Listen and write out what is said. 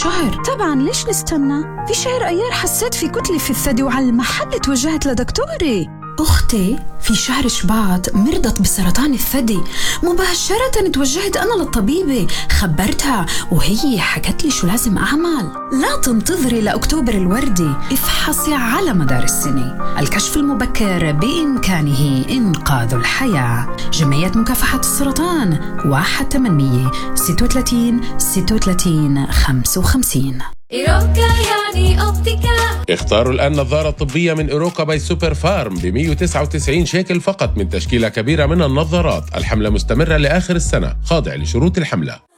الشعر. طبعا ليش نستنى؟ في شهر أيار حسيت في كتلة في الثدي وعلى المحل توجهت لدكتوري. أختي في شهر شباط مرضت بسرطان الثدي، مباشرة توجهت أنا للطبيبة، خبرتها وهي حكت لي شو لازم أعمل. لا تنتظري لأكتوبر الوردي، افحصي على مدار السنة. الكشف المبكر بإمكانه إنقاذ الحياة. جمعية مكافحة السرطان 1-800-36-36-55. إيروكا يعني أوبتيكا. اختاروا الآن نظارة طبية من إيروكا باي سوبر فارم ب199 شيكل فقط من تشكيلة كبيرة من النظارات. الحملة مستمرة لآخر السنة، خاضع لشروط الحملة.